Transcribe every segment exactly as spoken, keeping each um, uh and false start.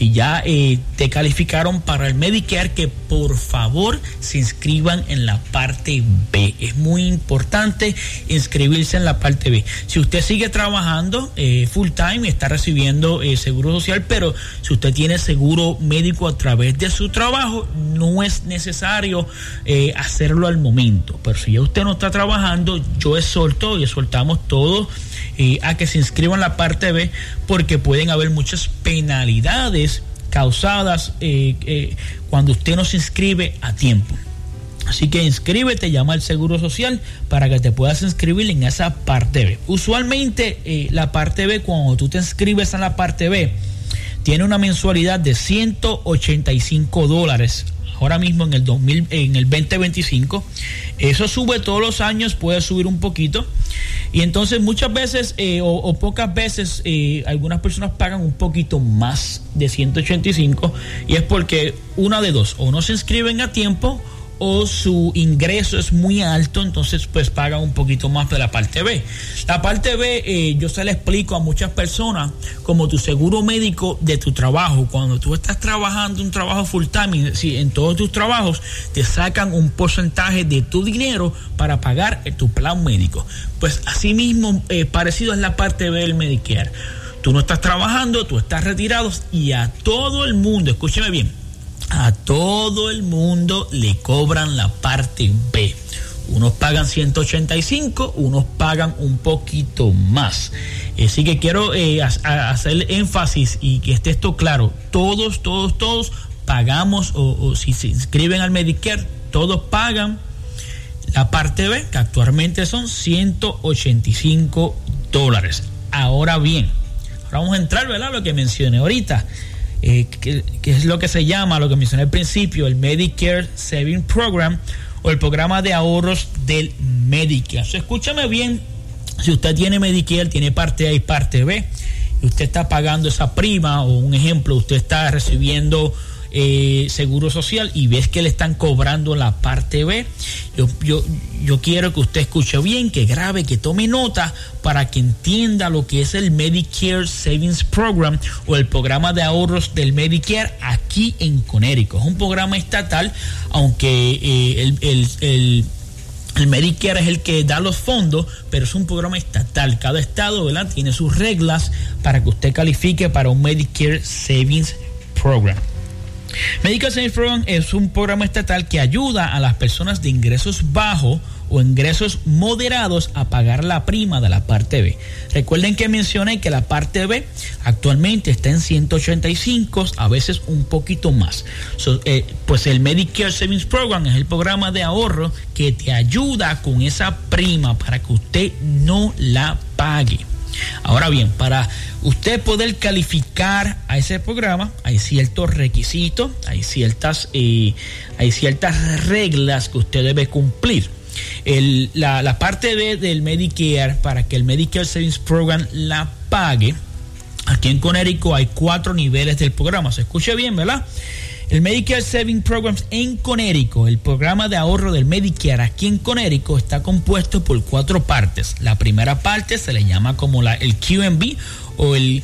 si ya eh, te calificaron para el Medicare, que por favor se inscriban en la parte B. Es muy importante inscribirse en la parte B. Si usted sigue trabajando eh, full time y está recibiendo eh, seguro social, pero si usted tiene seguro médico a través de su trabajo, no es necesario eh, hacerlo al momento. Pero si ya usted no está trabajando, yo exhorto y exhortamos todos eh, a que se inscriban en la parte B, porque pueden haber muchas penalidades causadas eh, eh, cuando usted no se inscribe a tiempo. Así que inscríbete, llama al Seguro Social para que te puedas inscribir en esa parte B. Usualmente eh, la parte B, cuando tú te inscribes en la parte B, tiene una mensualidad de ciento ochenta y cinco dólares. Ahora mismo en el dos mil, en el veinte veinticinco, eso sube todos los años, puede subir un poquito, y entonces muchas veces eh, o, o pocas veces eh, algunas personas pagan un poquito más de ciento ochenta y cinco, y es porque una de dos, o no se inscriben a tiempo, o su ingreso es muy alto, entonces pues pagan un poquito más de la parte B. La parte B, eh, yo se la explico a muchas personas como tu seguro médico de tu trabajo. Cuando tú estás trabajando un trabajo full time, si en todos tus trabajos te sacan un porcentaje de tu dinero para pagar eh, tu plan médico. Pues así mismo, eh, parecido es la parte B del Medicare. Tú no estás trabajando, tú estás retirado, y a todo el mundo, escúcheme bien, a todo el mundo le cobran la parte B. Unos pagan ciento ochenta y cinco, unos pagan un poquito más. Así que quiero eh, hacer énfasis y que esté esto claro. Todos, todos, todos pagamos, o, o si se inscriben al Medicare, todos pagan la parte B, que actualmente son ciento ochenta y cinco dólares. Ahora bien, ahora vamos a entrar, ¿verdad?, lo que mencioné ahorita. Eh, que, que es lo que se llama, lo que mencioné al principio, el Medicare Saving Program, o el programa de ahorros del Medicare. So, escúchame bien, si usted tiene Medicare, tiene parte A y parte B, y usted está pagando esa prima, o un ejemplo, usted está recibiendo eh, seguro social y ves que le están cobrando la parte B, yo, yo, yo quiero que usted escuche bien, que grabe, que tome nota, para que entienda lo que es el Medicare Savings Program, o el programa de ahorros del Medicare aquí en Connecticut. Es un programa estatal, aunque eh, el, el, el El Medicare es el que da los fondos, pero es un programa estatal. Cada estado, ¿verdad?, tiene sus reglas para que usted califique para un Medicare Savings Program. Medicare Savings Program es un programa estatal que ayuda a las personas de ingresos bajos o ingresos moderados a pagar la prima de la parte B. Recuerden que mencioné que la parte B actualmente está en ciento ochenta y cinco, a veces un poquito más. So, eh, pues el Medicare Savings Program es el programa de ahorro que te ayuda con esa prima para que usted no la pague. Ahora bien, para usted poder calificar a ese programa, hay ciertos requisitos, hay ciertas, eh, hay ciertas reglas que usted debe cumplir. El, la, la parte B del Medicare, para que el Medicare Savings Program la pague, aquí en Connecticut hay cuatro niveles del programa. Se escuche bien, ¿verdad? El Medicare Savings Program en Connecticut, el programa de ahorro del Medicare aquí en Connecticut, está compuesto por cuatro partes. La primera parte se le llama como la, el Q M B o el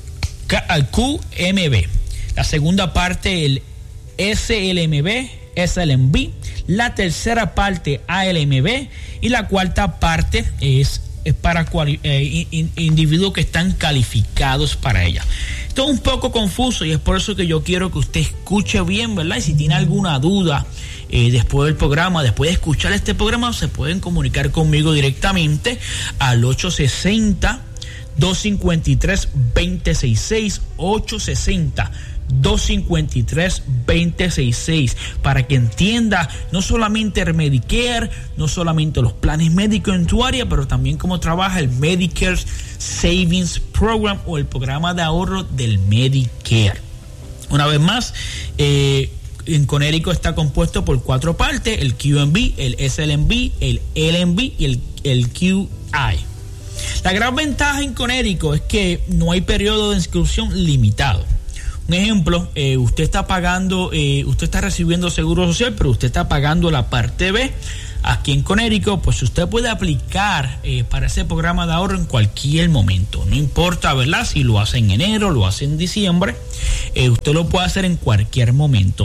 Q M B. La segunda parte, el S L M B, S L M B. La tercera parte, A L M B. Y la cuarta parte es, es para cuali, eh, in, individuos que están calificados para ella. Esto es un poco confuso y es por eso que yo quiero que usted escuche bien, ¿verdad? Y si tiene alguna duda eh, después del programa, después de escuchar este programa, se pueden comunicar conmigo directamente al ocho sesenta, dos cincuenta y tres, veinte sesenta y seis, ocho sesenta, dos cincuenta y tres, veinte sesenta y seis, para que entienda no solamente el Medicare, no solamente los planes médicos en tu área, pero también cómo trabaja el Medicare Savings Program, o el programa de ahorro del Medicare. Una vez más, eh, en Connecticut está compuesto por cuatro partes: el Q M B, el S L M B, el L M B y el, el Q I. La gran ventaja en Connecticut es que no hay periodo de inscripción limitado. Un ejemplo, eh, usted está pagando, eh, usted está recibiendo seguro social, pero usted está pagando la parte B aquí en Connecticut, pues usted puede aplicar eh, para ese programa de ahorro en cualquier momento. No importa, ¿verdad? Si lo hace en enero, lo hace en diciembre, eh, usted lo puede hacer en cualquier momento.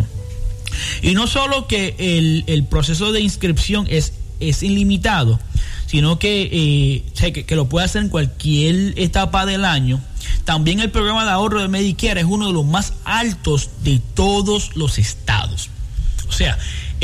Y no solo que el, el proceso de inscripción es, es ilimitado, sino que, eh, que, que lo puede hacer en cualquier etapa del año. También el programa de ahorro de Medicare es uno de los más altos de todos los estados. O sea,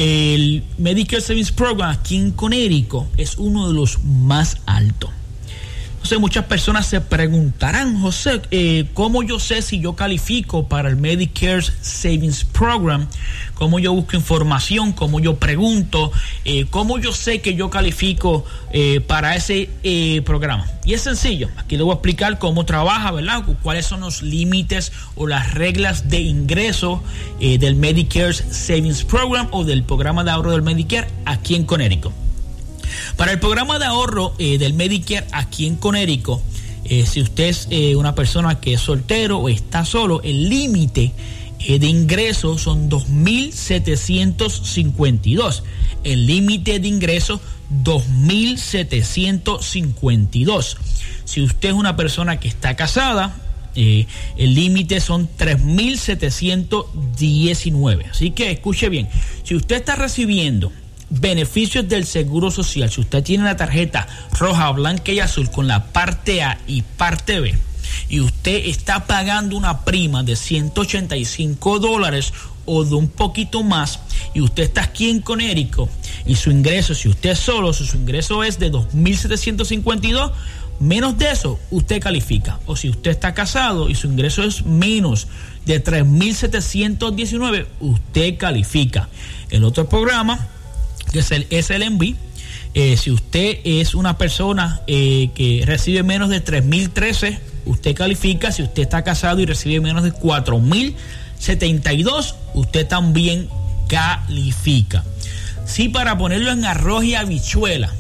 el Medicare Savings Program aquí en Connecticut es uno de los más altos. Entonces muchas personas se preguntarán, José, eh, ¿cómo yo sé si yo califico para el Medicare Savings Program? ¿Cómo yo busco información? ¿Cómo yo pregunto? Eh, ¿Cómo yo sé que yo califico eh, para ese eh, programa? Y es sencillo. Aquí le voy a explicar cómo trabaja, ¿verdad? Cuáles son los límites o las reglas de ingreso eh, del Medicare Savings Program o del programa de ahorro del Medicare aquí en Connecticut. Para el programa de ahorro eh, del Medicare aquí en Connecticut, eh, si usted es eh, una persona que es soltero o está solo, el límite eh, de ingresos son dos mil setecientos cincuenta y dos. El límite de ingresos, dos mil setecientos cincuenta y dos. Si usted es una persona que está casada, eh, el límite son tres mil setecientos diecinueve. Así que escuche bien, si usted está recibiendo beneficios del Seguro Social, si usted tiene una tarjeta roja, blanca y azul con la parte A y parte B, y usted está pagando una prima de ciento ochenta y cinco dólares o de un poquito más, y usted está aquí en Connecticut y su ingreso, si usted es solo, si su ingreso es de dos mil setecientos cincuenta y dos, menos de eso usted califica. O si usted está casado y su ingreso es menos de tres mil setecientos diecinueve, usted califica. El otro programa, que es el S L M B, eh, si usted es una persona eh, que recibe menos de tres mil trece, usted califica. Si usted está casado y recibe menos de cuatro mil setenta y dos, usted también califica. Sí, para ponerlo en arroz y habichuela,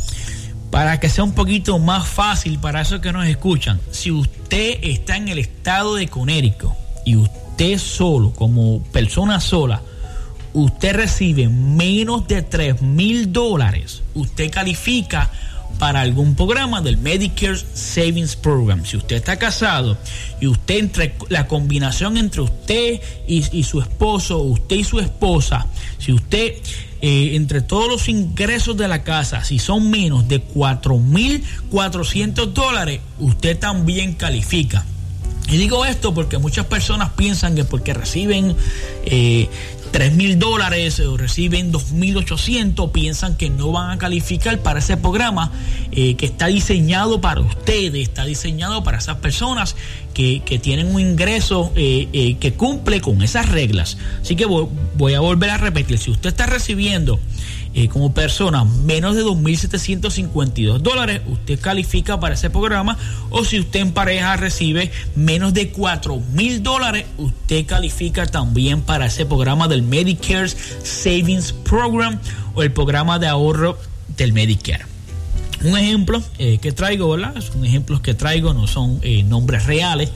para que sea un poquito más fácil para esos que nos escuchan, si usted está en el estado de Connecticut y usted solo, como persona sola, usted recibe menos de tres mil dólares, usted califica para algún programa del Medicare Savings Program. Si usted está casado y usted, entre la combinación entre usted y, y su esposo, usted y su esposa, si usted eh, entre todos los ingresos de la casa, si son menos de cuatro mil cuatrocientos dólares, usted también califica. Y digo esto porque muchas personas piensan que porque reciben eh, tres mil dólares o reciben dos mil ochocientos, piensan que no van a calificar para ese programa eh, que está diseñado para ustedes, está diseñado para esas personas que, que tienen un ingreso eh, eh, que cumple con esas reglas. Así que voy, voy a volver a repetir, si usted está recibiendo Eh, como persona menos de dos mil setecientos cincuenta y dos dólares, usted califica para ese programa. O si usted en pareja recibe menos de cuatro mil dólares, usted califica también para ese programa del Medicare Savings Program o el programa de ahorro del Medicare. Un ejemplo eh, que traigo, ¿verdad? Son ejemplos que traigo, no son eh, nombres reales.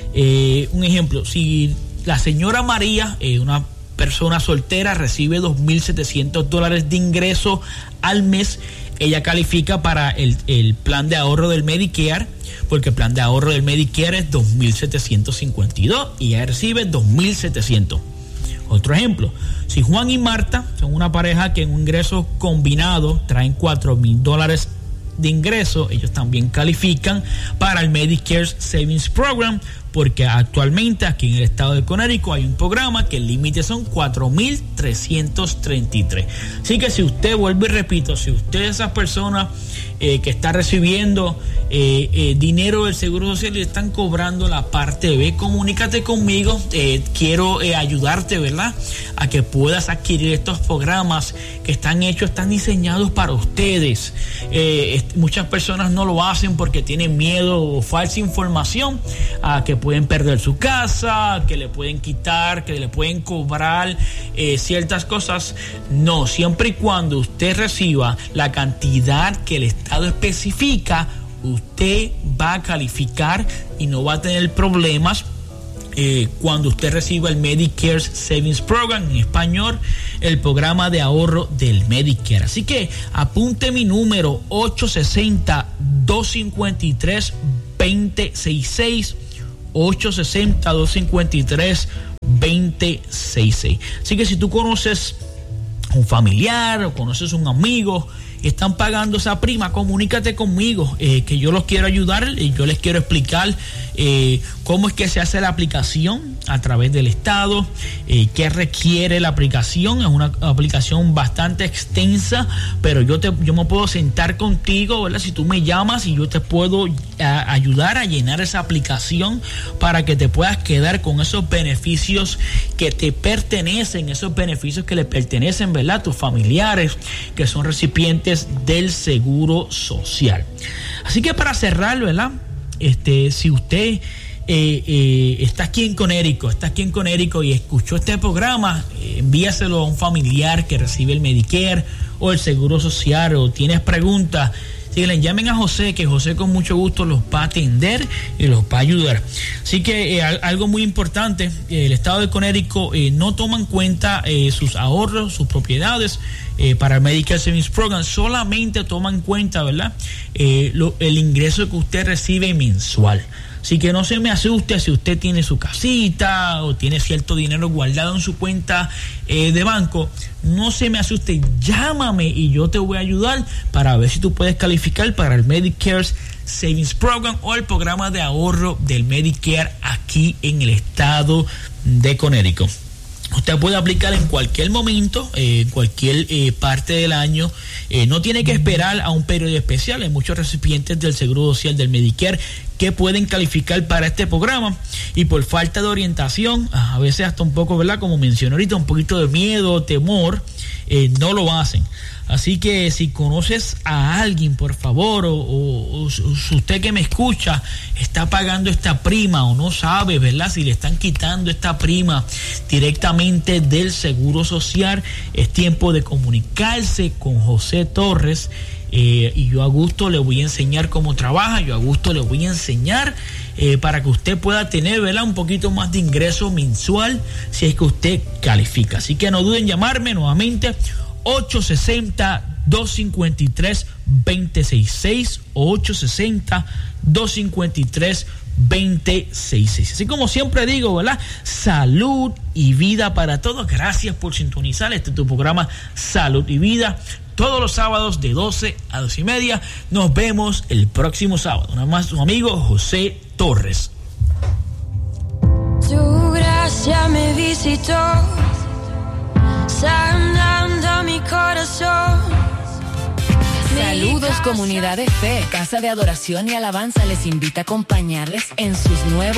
Eh, un ejemplo, si la señora María, eh, una persona soltera, recibe dos mil setecientos dólares de ingreso al mes, ella califica para el, el plan de ahorro del Medicare, porque el plan de ahorro del Medicare es dos mil setecientos cincuenta y dos y ella recibe dos mil setecientos. Otro ejemplo, si Juan y Marta son una pareja que en un ingreso combinado traen cuatro mil dólares de ingreso, ellos también califican para el Medicare Savings Program, porque actualmente aquí en el estado de Connecticut hay un programa que el límite son cuatro mil trescientos treinta y tres. Así que si usted, vuelvo y repito, si usted es esa persona eh, que está recibiendo eh, eh, dinero del Seguro Social y están cobrando la parte B, comunícate conmigo. Eh, quiero eh, ayudarte, ¿verdad?, a que puedas adquirir estos programas que están hechos, están diseñados para ustedes. Eh, muchas personas no lo hacen porque tienen miedo o falsa información a que pueden perder su casa, que le pueden quitar, que le pueden cobrar eh, ciertas cosas. No, siempre y cuando usted reciba la cantidad que el Estado especifica, usted va a calificar y no va a tener problemas Eh, cuando usted reciba el Medicare Savings Program, en español, el programa de ahorro del Medicare. Así que apunte mi número: ocho seis cero, dos cinco tres, dos cero seis seis, ocho seis cero, dos cinco tres, dos cero seis seis. Así que si tú conoces un familiar o conoces un amigo y están pagando esa prima, comunícate conmigo, eh, que yo los quiero ayudar y yo les quiero explicar eh, cómo es que se hace la aplicación a través del Estado, eh, qué requiere la aplicación. Es una aplicación bastante extensa, pero yo te yo me puedo sentar contigo, ¿verdad? Si tú me llamas y yo te puedo a, ayudar a llenar esa aplicación para que te puedas quedar con esos beneficios que te pertenecen, esos beneficios que le pertenecen, ¿verdad?, a tus familiares que son recipientes del Seguro Social. Así que para cerrar, ¿verdad? Este, si usted eh, eh, está aquí en Connecticut, está aquí en Connecticut y escuchó este programa, eh, envíaselo a un familiar que recibe el Medicare o el Seguro Social, o tienes preguntas, si le llamen a José, que José con mucho gusto los va a atender y los va a ayudar. Así que eh, algo muy importante, eh, el estado de Connecticut eh, no toma en cuenta eh, sus ahorros, sus propiedades eh, para el Medicare Savings Program, solamente toma en cuenta, ¿verdad?, eh, lo, el ingreso que usted recibe mensual. Así que no se me asuste si usted tiene su casita o tiene cierto dinero guardado en su cuenta eh, de banco. No se me asuste, llámame y yo te voy a ayudar para ver si tú puedes calificar para el Medicare Savings Program o el programa de ahorro del Medicare aquí en el estado de Connecticut. Usted puede aplicar en cualquier momento, eh, en cualquier eh, parte del año. Eh, no tiene que esperar a un periodo especial. Hay muchos recipientes del Seguro Social del Medicare que pueden calificar para este programa y por falta de orientación, a veces hasta un poco, ¿verdad?, como mencioné ahorita, un poquito de miedo, temor, eh, no lo hacen. Así que si conoces a alguien, por favor, o, o, o si usted que me escucha está pagando esta prima o no sabe, ¿verdad?, si le están quitando esta prima directamente del Seguro Social, es tiempo de comunicarse con José Torres. Eh, y yo a gusto le voy a enseñar cómo trabaja, yo a gusto le voy a enseñar eh, para que usted pueda tener, ¿verdad?, un poquito más de ingreso mensual si es que usted califica. Así que no duden en llamarme nuevamente, ocho seis cero, dos cinco tres, dos cero seis seis, ocho seis cero, dos cinco tres, dos cero seis seis. Así como siempre digo, ¿verdad?, salud y vida para todos. Gracias por sintonizar este tu programa Salud y Vida, todos los sábados de doce a doce y media. Nos vemos el próximo sábado. Nada más, su amigo José Torres. Tu gracia me visitó, sanando mi corazón. Saludos, comunidad de fe. Casa de Adoración y Alabanza les invita a acompañarles en sus nuevos